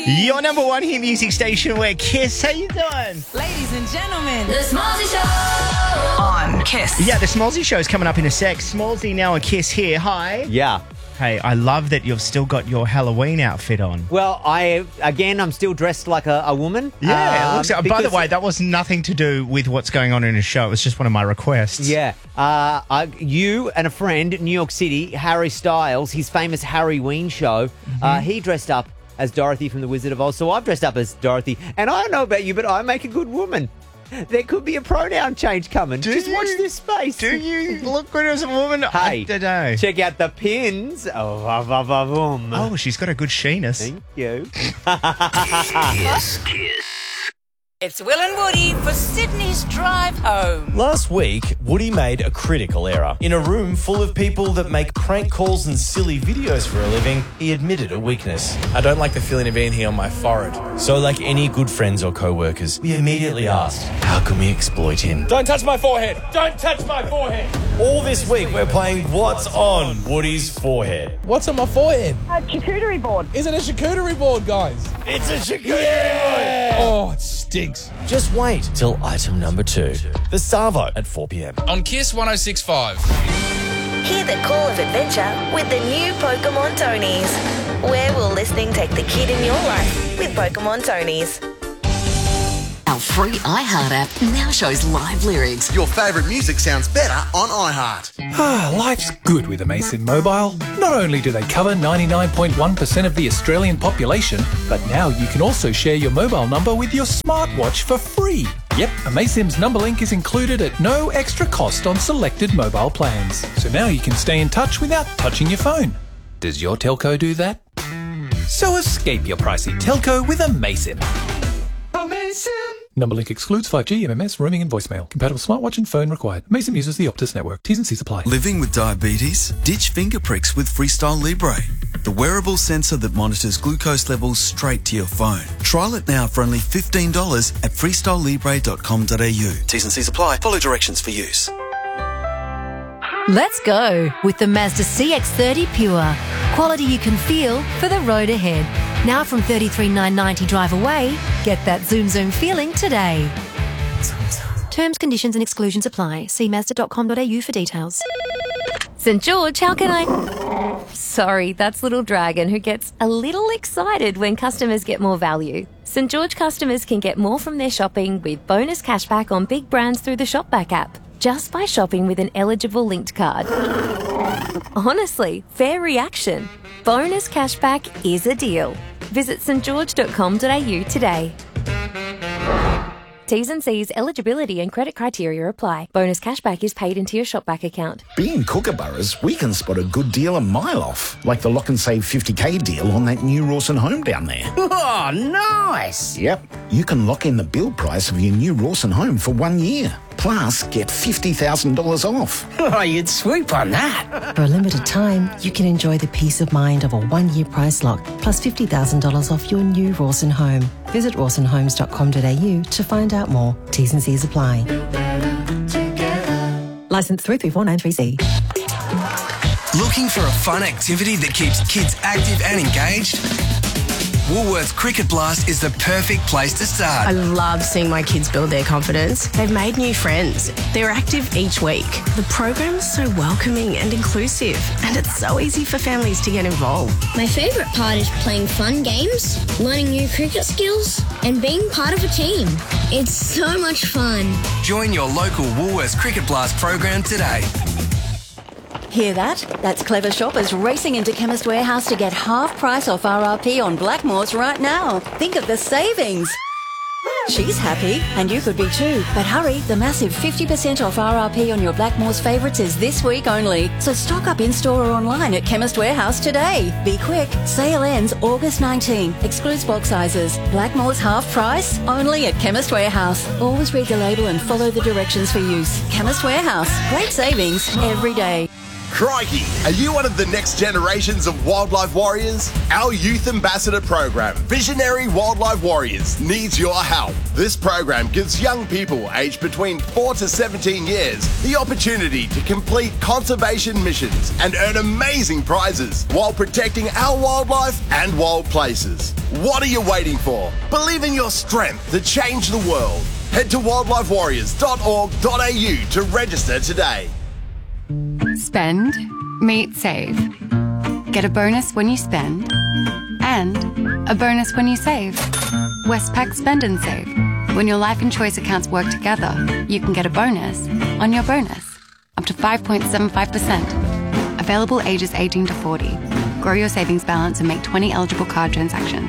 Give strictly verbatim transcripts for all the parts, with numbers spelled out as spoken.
Your number one hit music station where Kiss. How you doing? Ladies and gentlemen, The Smallzy Show on Kiss. Yeah, the Smallzy Show's coming up in a sec. Smallzy now on Kiss here. Hi. Yeah. Hey, I love that you've still got your Halloween outfit on. Well, I again, I'm still dressed like a, a woman. Yeah, um, it looks like, by the because- way, that was nothing to do with what's going on in the show. It was just one of my requests. Yeah. Uh, I, you and a friend, New York City, Harry Styles, his famous Harry Ween show, Mm-hmm. uh, he dressed up as Dorothy from The Wizard of Oz. So I've dressed up as Dorothy. And I don't know about you, but I make a good woman. There could be a pronoun change coming. Do Just you? watch this space. Do you look good as a woman? Hey, I don't know. check out the pins. Oh, va, va, va, boom. Oh, she's got a good sheeness. Thank you. Kiss. Kiss. It's Will and Woody for Sydney's Drive Home. Last week, Woody made a critical error. In a room full of people that make prank calls and silly videos for a living, he admitted a weakness. I don't like the feeling of anything on my forehead. So like any good friends or co-workers, we immediately asked, how can we exploit him? Don't touch my forehead! Don't touch my forehead! All this week, we're playing What's on Woody's Forehead. What's on my forehead? A charcuterie board. Is it a charcuterie board, guys? It's a charcuterie Oh, it stinks. board! Just wait till item number two, the Savo at four p.m. On Kiss one oh six point five. Hear the call of adventure with the new Pokemon Tonys. Where will listening take the kid in your life with Pokemon Tonys? Our free iHeart app now shows live lyrics. Your favourite music sounds better on iHeart. Ah, life's good with Amazon Mobile. Not only do they cover ninety-nine point one percent of the Australian population, but now you can also share your mobile number with your smartwatch for free. Yep, Amazon's number link is included at no extra cost on selected mobile plans. So now you can stay in touch without touching your phone. Does your telco do that? So escape your pricey telco with Amazon. Amazon! Number link excludes five G, M M S, roaming and voicemail. Compatible smartwatch and phone required. Amazon uses the Optus network. T's and C's apply. Living with diabetes? Ditch finger pricks with Freestyle Libre, the wearable sensor that monitors glucose levels straight to your phone. Trial it now for only fifteen dollars at freestyle libre dot com dot a u. T's and C's apply. Follow directions for use. Let's go with the Mazda C X thirty Pure. Quality you can feel for the road ahead. Now from thirty-three thousand nine hundred ninety drive away, get that zoom zoom feeling today. Terms, conditions and exclusions apply. See mazda dot com dot a u for details. St George, how can I... Sorry, that's Little Dragon who gets a little excited when customers get more value. St George customers can get more from their shopping with bonus cashback on big brands through the Shopback app, just by shopping with an eligible linked card. Honestly, fair reaction. Bonus cashback is a deal. Visit st george dot com dot a u today. T's and C's, eligibility and credit criteria apply. Bonus cashback is paid into your Shopback account. Being Kookaburras, we can spot a good deal a mile off, like the Lock and Save fifty K deal on that new Rawson home down there. Oh, nice! Yep, you can lock in the build price of your new Rawson home for one year. Plus, get fifty thousand dollars off. Oh, you'd swoop on that. For a limited time, you can enjoy the peace of mind of a one-year price lock, plus fifty thousand dollars off your new Rawson home. Visit rawson homes dot com dot a u to find out more. T's and C's apply. Licence three three four nine three C. Looking for a fun activity that keeps kids active and engaged? Woolworths Cricket Blast is the perfect place to start. I love seeing my kids build their confidence. They've made new friends. They're active each week. The program's so welcoming and inclusive, and it's so easy for families to get involved. My favourite part is playing fun games, learning new cricket skills, and being part of a team. It's so much fun. Join your local Woolworths Cricket Blast program today. Hear that? That's clever shoppers racing into Chemist Warehouse to get half price off R R P on Blackmores right now. Think of the savings. She's happy, and you could be too. But hurry, the massive fifty percent off R R P on your Blackmores favourites is this week only. So stock up in-store or online at Chemist Warehouse today. Be quick. Sale ends August nineteenth. Excludes bulk sizes. Blackmores half price? Only at Chemist Warehouse. Always read the label and follow the directions for use. Chemist Warehouse. Great savings every day. Crikey, are you one of the next generations of wildlife warriors? Our Youth Ambassador program, Visionary Wildlife Warriors, needs your help. This program gives young people aged between four to seventeen years the opportunity to complete conservation missions and earn amazing prizes while protecting our wildlife and wild places. What are you waiting for? Believe in your strength to change the world. Head to wildlife warriors dot org dot a u to register today. Spend, meet, save. Get a bonus when you spend and a bonus when you save. Westpac Spend and Save. When your life and choice accounts work together, you can get a bonus on your bonus, up to five point seven five percent. Available ages eighteen to forty. Grow your savings balance and make twenty eligible card transactions.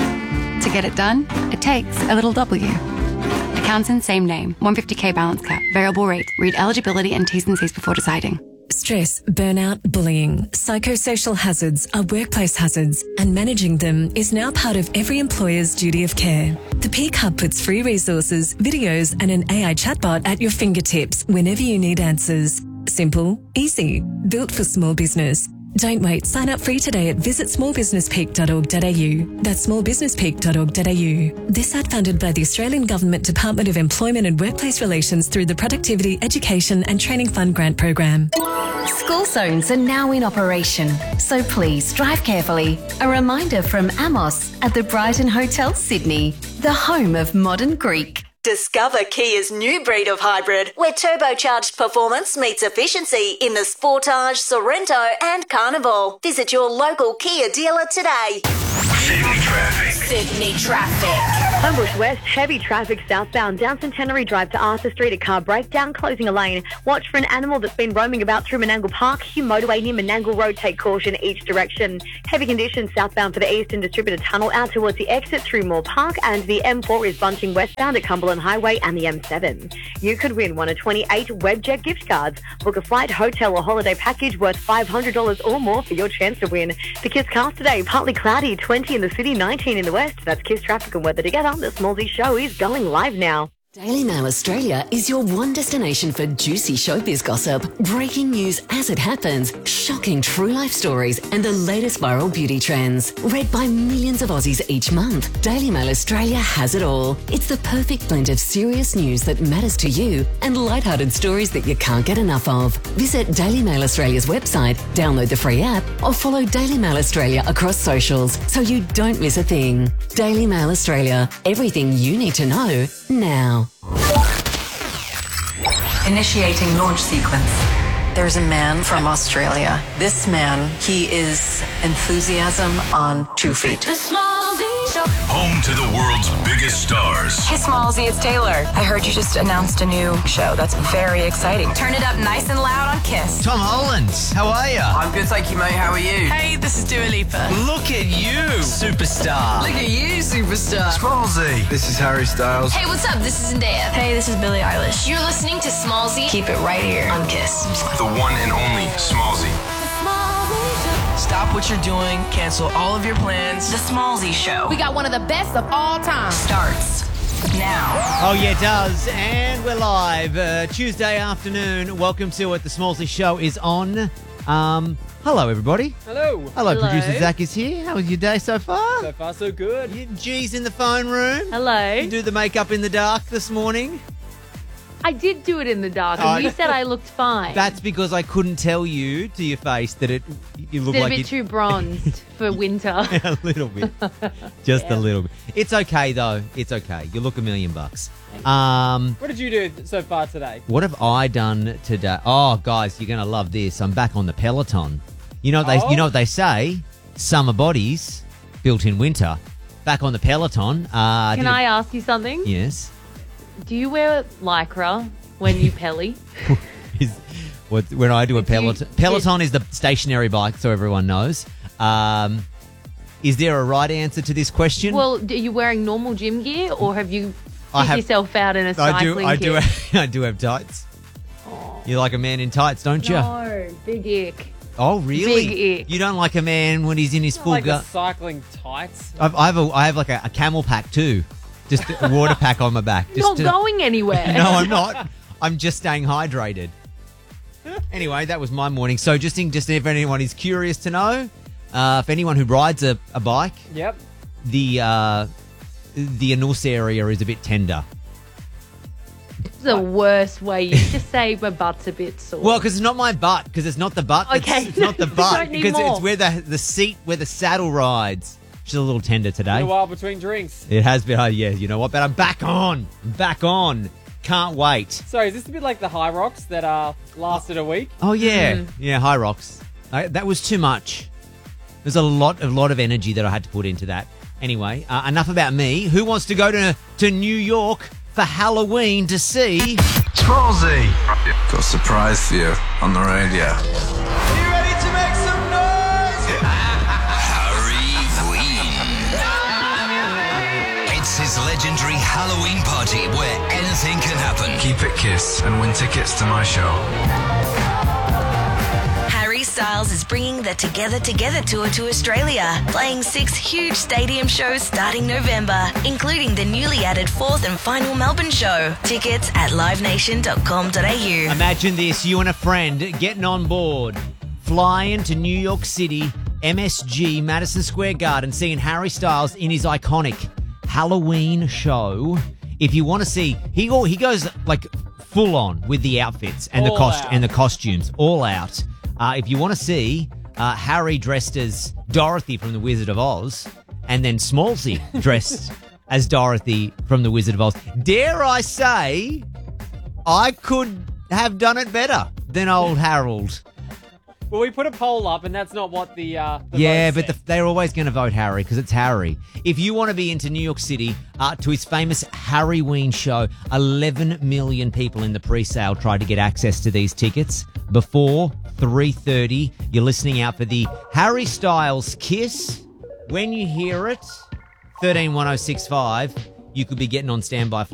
To get it done, it takes a little W. Accounts in same name, one hundred fifty K balance cap, variable rate. Read eligibility and T's and C's before deciding. Stress, burnout, bullying, psychosocial hazards are workplace hazards, and managing them is now part of every employer's duty of care. The Peak Hub puts free resources, videos, and an A I chatbot at your fingertips whenever you need answers. Simple, easy, built for small business. Don't wait. Sign up free today at visit small business peak dot org dot a u. That's small business peak dot org dot a u. This ad funded by the Australian Government Department of Employment and Workplace Relations through the Productivity, Education and Training Fund grant program. School zones are now in operation, so please drive carefully. A reminder from Amos at the Brighton Hotel, Sydney, the home of modern Greek. Discover Kia's new breed of hybrid, where turbocharged performance meets efficiency in the Sportage, Sorrento and Carnival. Visit your local Kia dealer today. Sydney traffic. Sydney traffic. Homebush West, heavy traffic southbound down Centenary Drive to Arthur Street, a car breakdown, closing a lane. Watch for an animal that's been roaming about through Menangle Park. Hume Motorway near Menangle Road, take caution each direction. Heavy conditions southbound for the Eastern Distributor Tunnel out towards the exit through Moore Park, and the M four is bunching westbound at Cumberland Highway and the M seven. You could win one of twenty-eight Webjet gift cards. Book a flight, hotel or holiday package worth five hundred dollars or more for your chance to win. The Kiss cast today, partly cloudy, twenty in the city, nineteen in the west. That's Kiss traffic and weather together. The Smallsy Show is going live now. Daily Mail Australia is your one destination for juicy showbiz gossip, breaking news as it happens, shocking true life stories, and the latest viral beauty trends. Read by millions of Aussies each month, Daily Mail Australia has it all. It's the perfect blend of serious news that matters to you and lighthearted stories that you can't get enough of. Visit Daily Mail Australia's website, download the free app, or follow Daily Mail Australia across socials so you don't miss a thing. Daily Mail Australia, everything you need to know now. Initiating launch sequence. There's a man from Australia. This man, he is enthusiasm on two feet. Home to the world's biggest stars. Hey Smallsy, it's Taylor. I heard you just announced a new show. That's very exciting. Turn it up nice and loud on Kiss. Tom Hollands, how are you? I'm good, thank you, mate. How are you? Hey, this is Dua Lipa. Look at you, superstar. Look at you, superstar. Smallsy. This is Harry Styles. Hey, what's up? This is Zendaya. Hey, this is Billie Eilish. You're listening to Smallsy. Keep it right here on Kiss. The one and only Smallsy. Stop what you're doing. Cancel all of your plans. The Smallsy Show. We got one of the best of all time. Starts now. Oh, yeah, it does. And we're live uh, Tuesday afternoon. Welcome to it. The Smallsy Show is on. Um, hello, everybody. Hello. Hello, Hello. producer Zach is here. How was your day so far? So far, so good. You, G's in the phone room. Hello. You do the makeup in the dark this morning. I did do it in the dark, and Oh, you no. said I looked fine. That's because I couldn't tell you to your face that it you look Did like a bit you- too bronzed for winter. a little bit, just Yeah. a little bit. It's okay though. It's okay. You look a million bucks. Um, What did you do so far today? what have I done today? Oh, guys, you're gonna love this. I'm back on the Peloton. You know what they Oh. you know what they say? Summer bodies built in winter. Back on the Peloton. Uh, Can did a- I ask you something? Yes. Do you wear lycra when you pelly? What, when I do a If you- Peloton, Peloton is the stationary bike, so everyone knows. Um, is there a right answer to this question? Well, are you wearing normal gym gear, or have you I fit have- yourself out in a I cycling do. I do. kit? Have, I do have tights. You're like a man in tights, don't you? No, big ick. Oh, really? Big ick. You don't like a man when he's in his full Like gu- the cycling tights. I've, I have a, I have like a, a camel pack too, just a water pack on my back. Just Not to- going anywhere. No, I'm not. I'm just staying hydrated. Anyway, that was my morning. So just in, just if anyone is curious to know, uh, if anyone who rides a, a bike, Yep. the uh, the anus area is a bit tender. It's the worst way. You just say my butt's a bit sore. Well, because it's not my butt, because it's not the butt. that's- Okay. It's not the Don't butt, need because more. it's where the the seat, where the saddle rides. She's a little tender Been today. a while between drinks. It has been. Oh, yeah, you know what? But I'm back on. I'm back on. Can't wait. Sorry, is this a bit like the High Rocks that uh, lasted a week? Oh, yeah. Mm. Yeah, High Rocks. I, that was too much. There's a lot, a lot of energy that I had to put into that. Anyway, uh, enough about me. Who wants to go to, to New York for Halloween to see... Scrollsy! Got a surprise for you on the radio. Are you ready to make some noise? Harry It's his legendary Halloween party where anything can happen. Keep it Kiss and win tickets to my show. Harry Styles is bringing the Together Together tour to Australia, playing six huge stadium shows starting November, including the newly added fourth and final Melbourne show. Tickets at live nation dot com dot a u. Imagine this, you and a friend getting on board, flying to New York City, M S G, Madison Square Garden, seeing Harry Styles in his iconic Halloween show. If you want to see, he go- he goes like full on with the outfits and the All cost out. and the costumes, all out. Uh, if you want to see uh, Harry dressed as Dorothy from The Wizard of Oz, and then Smallsy dressed as Dorothy from The Wizard of Oz, dare I say, I could have done it better than old Harold. Well, we put a poll up, and that's not what the, uh, the Yeah, vote but said. the, they're always going to vote Harry because it's Harry. If you want to be into New York City, uh, to his famous Harryween show, eleven million people in the pre-sale tried to get access to these tickets before three thirty. You're listening out for the Harry Styles Kiss. When you hear it, thirteen one oh six five, you could be getting on standby for